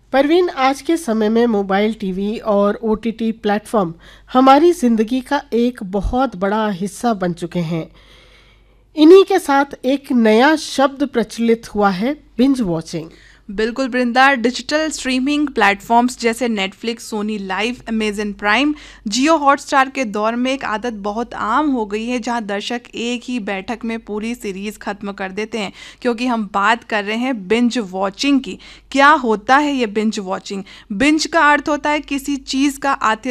परवीन, आज के समय में मोबाइल टीवी और ओटीटी प्लेटफॉर्म हमारी जिंदगी का एक बहुत बड़ा हिस्सा बन चुके हैं। इन्हीं के साथ एक नया शब्द प्रचलित हुआ है, बिंज वॉचिंग। बिल्कुल वृंदा, डिजिटल स्ट्रीमिंग प्लेटफॉर्म्स जैसे Netflix, Soni live, Amazon prime, जियो हॉटस्टार के दौर में एक आदत बहुत आम हो गई है जहां दर्शक एक ही बैठक में पूरी सीरीज खत्म कर देते हैं। क्योंकि हम बात कर रहे हैं बिंज वॉचिंग की। क्या होता है ये बिंज वॉचिंग? बिंज का अर्थ होता है किसी चीज़ का